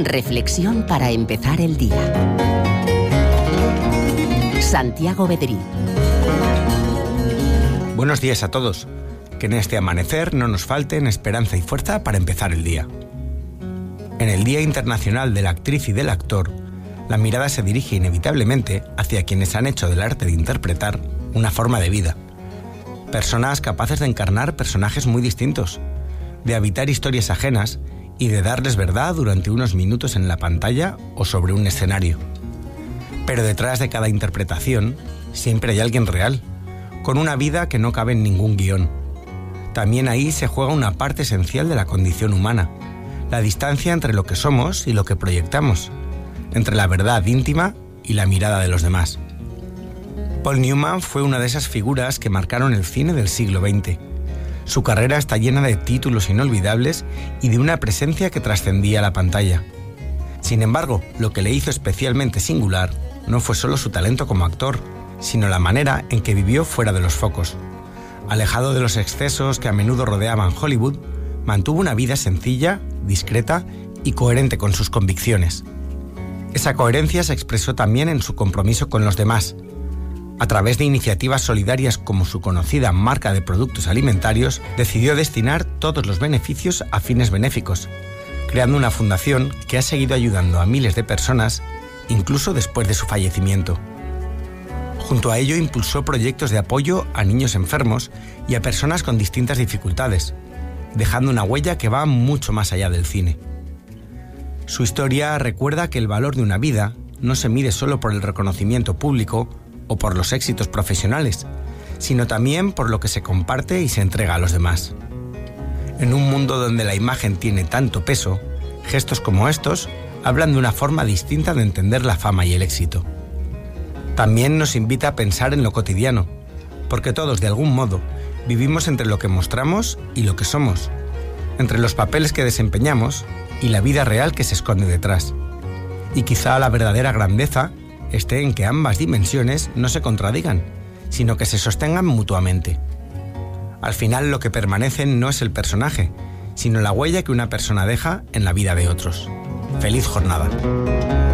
Reflexión para empezar el día. Santiago Bedrí. Buenos días a todos. Que en este amanecer no nos falten esperanza y fuerza para empezar el día. En el Día Internacional de la Actriz y del Actor, la mirada se dirige inevitablemente hacia quienes han hecho del arte de interpretar una forma de vida. Personas capaces de encarnar personajes muy distintos, de habitar historias ajenas y de darles verdad durante unos minutos en la pantalla o sobre un escenario. Pero detrás de cada interpretación siempre hay alguien real, con una vida que no cabe en ningún guión. También ahí se juega una parte esencial de la condición humana, la distancia entre lo que somos y lo que proyectamos, entre la verdad íntima y la mirada de los demás. Paul Newman fue una de esas figuras que marcaron el cine del siglo XX. Su carrera está llena de títulos inolvidables y de una presencia que trascendía la pantalla. Sin embargo, lo que le hizo especialmente singular no fue solo su talento como actor, sino la manera en que vivió fuera de los focos. Alejado de los excesos que a menudo rodeaban Hollywood, mantuvo una vida sencilla, discreta y coherente con sus convicciones. Esa coherencia se expresó también en su compromiso con los demás. A través de iniciativas solidarias como su conocida marca de productos alimentarios, decidió destinar todos los beneficios a fines benéficos, creando una fundación que ha seguido ayudando a miles de personas, incluso después de su fallecimiento. Junto a ello, impulsó proyectos de apoyo a niños enfermos y a personas con distintas dificultades, dejando una huella que va mucho más allá del cine. Su historia recuerda que el valor de una vida no se mide solo por el reconocimiento público o por los éxitos profesionales, sino también por lo que se comparte y se entrega a los demás. En un mundo donde la imagen tiene tanto peso, gestos como estos hablan de una forma distinta de entender la fama y el éxito. También nos invita a pensar en lo cotidiano, porque todos, de algún modo, vivimos entre lo que mostramos y lo que somos, entre los papeles que desempeñamos y la vida real que se esconde detrás. Y quizá la verdadera grandeza esté en que ambas dimensiones no se contradigan, sino que se sostengan mutuamente. Al final, lo que permanece no es el personaje, sino la huella que una persona deja en la vida de otros. ¡Feliz jornada!